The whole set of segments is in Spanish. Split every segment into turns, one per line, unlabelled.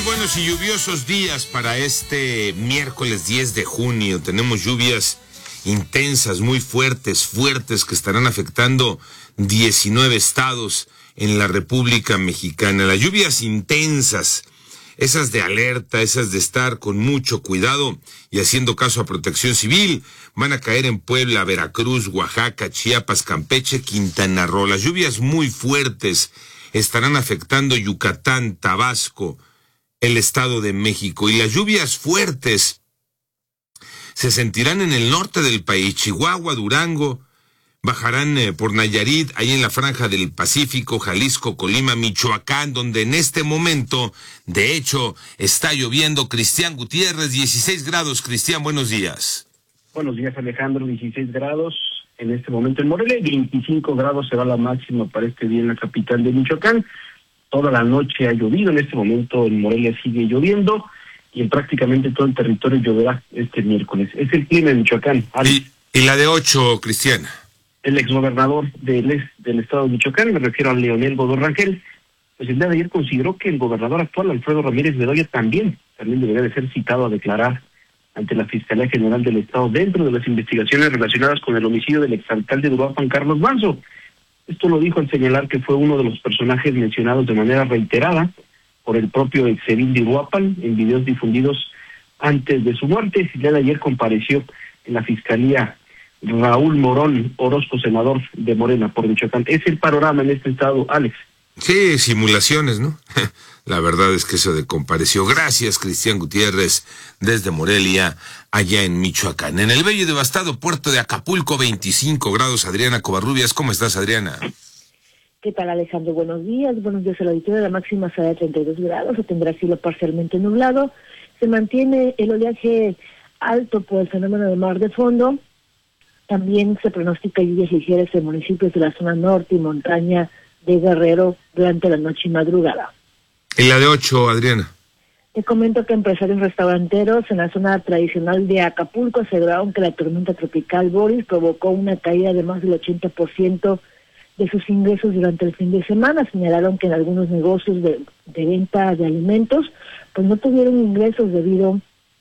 buenos y lluviosos días para este miércoles 10 de junio. Tenemos lluvias intensas, muy fuertes que estarán afectando 19 estados en la República Mexicana. Las lluvias intensas, esas de alerta, esas de estar con mucho cuidado y haciendo caso a Protección Civil, van a caer en Puebla, Veracruz, Oaxaca, Chiapas, Campeche, Quintana Roo. Las lluvias muy fuertes estarán afectando Yucatán, Tabasco, el Estado de México, y las lluvias fuertes se sentirán en el norte del país, Chihuahua, Durango, bajarán por Nayarit, ahí en la franja del Pacífico, Jalisco, Colima, Michoacán, donde en este momento, de hecho, está lloviendo. Cristian Gutiérrez, 16 grados. Cristian, buenos días.
Buenos días, Alejandro, 16 grados. En este momento en Morelia, 25 grados será la máxima para este día en la capital de Michoacán. Toda la noche ha llovido, en este momento en Morelia sigue lloviendo y en prácticamente todo el territorio lloverá este miércoles. Es el clima en Michoacán.
¿Y la de 8, Cristian?
El exgobernador del estado de Michoacán, me refiero a Leonel Godoy Rangel, pues el día de ayer consideró que el gobernador actual, Alfredo Ramírez Bedoya, también debería de ser citado a declarar ante la Fiscalía General del Estado dentro de las investigaciones relacionadas con el homicidio del exalcalde de Uruapan, Carlos Manzo. Esto lo dijo al señalar que fue uno de los personajes mencionados de manera reiterada por el propio exedil de Uruapan en videos difundidos antes de su muerte. El día de ayer compareció en la Fiscalía Raúl Morón Orozco, senador de Morena por Michoacán. Es el panorama en este estado, Alex.
Sí, simulaciones, ¿no? La verdad es que eso de compareció. Gracias, Cristian Gutiérrez, desde Morelia, allá en Michoacán. En el bello y devastado puerto de Acapulco, 25 grados. Adriana Covarrubias, ¿cómo estás, Adriana?
¿Qué tal, Alejandro? Buenos días al auditorio. La máxima será de 32 grados, se tendrá cielo parcialmente nublado. Se mantiene el oleaje alto por el fenómeno de mar de fondo. También se pronostica lluvias ligeras en municipios de la zona norte y montaña de Guerrero durante la noche y madrugada.
¿Y la de 8, Adriana?
Te comento que empresarios restauranteros en la zona tradicional de Acapulco aseguraron que la tormenta tropical Boris provocó una caída de más del 80% de sus ingresos durante el fin de semana. Señalaron que en algunos negocios de venta de alimentos pues no tuvieron ingresos debido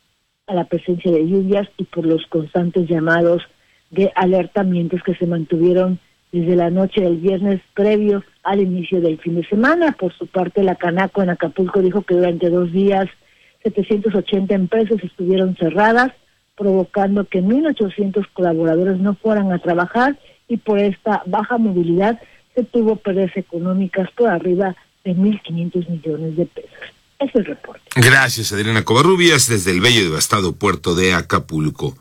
a la presencia de lluvias y por los constantes llamados de alertamientos que se mantuvieron desde la noche del viernes previo al inicio del fin de semana. Por su parte, la Canaco en Acapulco dijo que durante 2 días 780 empresas estuvieron cerradas, provocando que 1,800 colaboradores no fueran a trabajar, y por esta baja movilidad se tuvo pérdidas económicas por arriba de 1,500 millones de pesos. Ese es el reporte.
Gracias, Adriana Covarrubias, desde el bello y devastado puerto de Acapulco.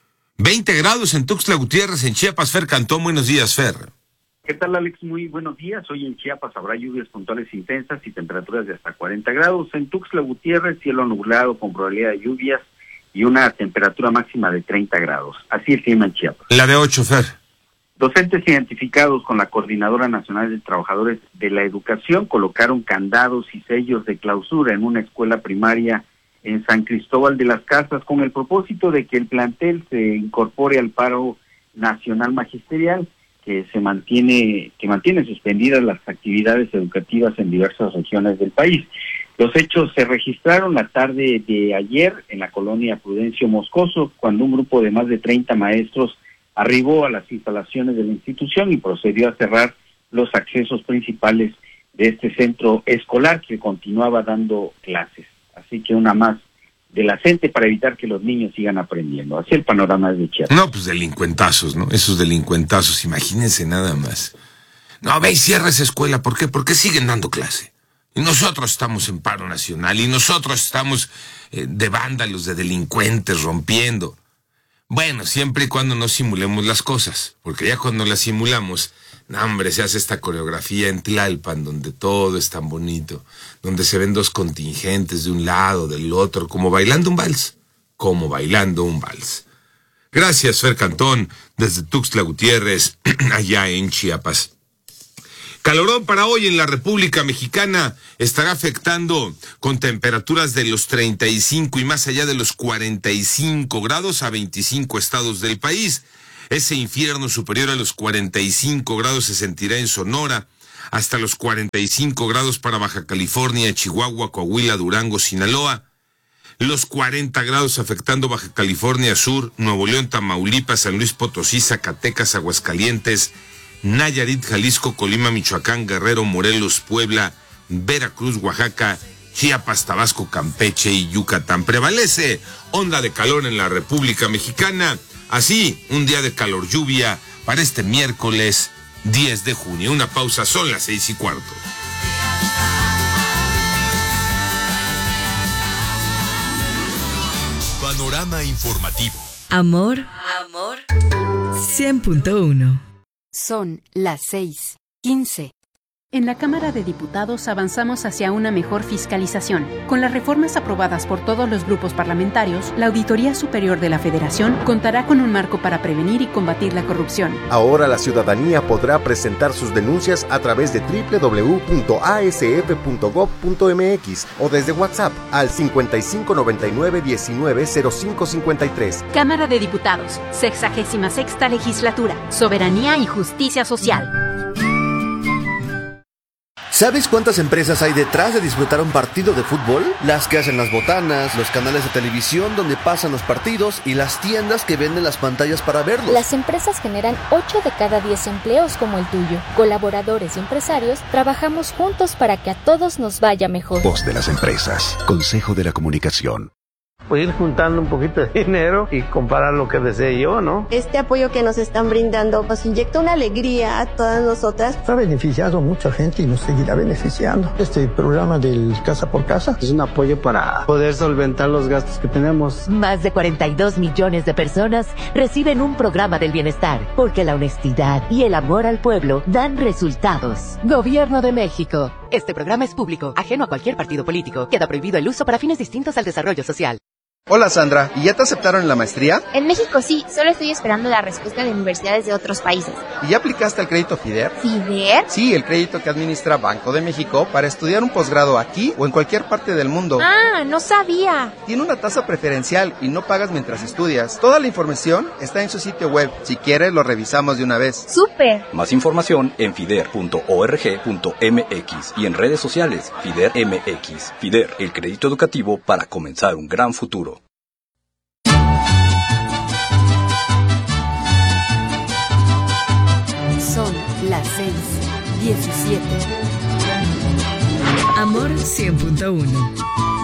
20 grados en Tuxtla Gutiérrez, en Chiapas. Fer Cantón, buenos días, Fer.
¿Qué tal, Alex? Muy buenos días. Hoy en Chiapas habrá lluvias puntuales intensas y temperaturas de hasta 40 grados. En Tuxtla Gutiérrez, cielo nublado con probabilidad de lluvias y una temperatura máxima de 30 grados. Así el clima en Chiapas.
La de 8, Fer.
Docentes identificados con la Coordinadora Nacional de Trabajadores de la Educación colocaron candados y sellos de clausura en una escuela primaria en San Cristóbal de las Casas con el propósito de que el plantel se incorpore al paro nacional magisterial que mantiene suspendidas las actividades educativas en diversas regiones del país. Los hechos se registraron la tarde de ayer en la colonia Prudencio Moscoso, cuando un grupo de más de 30 maestros arribó a las instalaciones de la institución y procedió a cerrar los accesos principales de este centro escolar que continuaba dando clases. Así que una más de la gente para evitar que los niños sigan aprendiendo. Así el panorama de Chiapas.
No, pues delincuentazos, ¿no? Esos delincuentazos, imagínense nada más. No, ve y cierra esa escuela. ¿Por qué? Porque siguen dando clase. Y nosotros estamos en paro nacional y nosotros estamos de vándalos, de delincuentes, rompiendo. Bueno, siempre y cuando no simulemos las cosas, porque ya cuando las simulamos, no, hombre, se hace esta coreografía en Tlalpan, donde todo es tan bonito, donde se ven 2 contingentes de un lado, del otro, como bailando un vals. Gracias, Fer Cantón, desde Tuxtla Gutiérrez, allá en Chiapas. Calorón para hoy en la República Mexicana estará afectando con temperaturas de los 35 y más allá de los 45 grados a 25 estados del país. Ese infierno superior a los 45 grados se sentirá en Sonora, hasta los 45 grados para Baja California, Chihuahua, Coahuila, Durango, Sinaloa. Los 40 grados afectando Baja California Sur, Nuevo León, Tamaulipas, San Luis Potosí, Zacatecas, Aguascalientes, Nayarit, Jalisco, Colima, Michoacán, Guerrero, Morelos, Puebla, Veracruz, Oaxaca, Chiapas, Tabasco, Campeche y Yucatán. Prevalece onda de calor en la República Mexicana. Así, un día de calor lluvia para este miércoles 10 de junio. Una pausa, son las 6:15.
Panorama informativo.
Amor 100.1.
Son las 6:15.
En la Cámara de Diputados avanzamos hacia una mejor fiscalización. Con las reformas aprobadas por todos los grupos parlamentarios, la Auditoría Superior de la Federación contará con un marco para prevenir y combatir la corrupción.
Ahora la ciudadanía podrá presentar sus denuncias a través de www.asf.gov.mx o desde WhatsApp al 5599190553.
Cámara de Diputados, 66ª Legislatura, Soberanía y Justicia Social.
¿Sabes cuántas empresas hay detrás de disfrutar un partido de fútbol? Las que hacen las botanas, los canales de televisión donde pasan los partidos y las tiendas que venden las pantallas para verlos.
Las empresas generan 8 de cada 10 empleos como el tuyo. Colaboradores y empresarios trabajamos juntos para que a todos nos vaya mejor.
Voz de las empresas. Consejo de la Comunicación.
Pues ir juntando un poquito de dinero y comprar lo que desee yo, ¿no?
Este apoyo que nos están brindando nos inyecta una alegría a todas nosotras.
Ha beneficiado a mucha gente y nos seguirá beneficiando. Este programa del Casa por Casa
es un apoyo para poder solventar los gastos que tenemos.
Más de 42 millones de personas reciben un programa del bienestar, porque la honestidad y el amor al pueblo dan resultados. Gobierno de México. Este programa es público, ajeno a cualquier partido político. Queda prohibido el uso para fines distintos al desarrollo social.
Hola Sandra, ¿y ya te aceptaron en la maestría?
En México sí, solo estoy esperando la respuesta de universidades de otros países.
¿Y ya aplicaste al crédito FIDER?
¿FIDER?
Sí, el crédito que administra Banco de México para estudiar un posgrado aquí o en cualquier parte del mundo.
Ah, no sabía.
Tiene una tasa preferencial y no pagas mientras estudias. Toda la información está en su sitio web. Si quieres, lo revisamos de una vez.
¡Súper!
Más información en fider.org.mx y en redes sociales FIDER MX. FIDER, el crédito educativo para comenzar un gran futuro.
Son las 6:17.
Amor 100.1.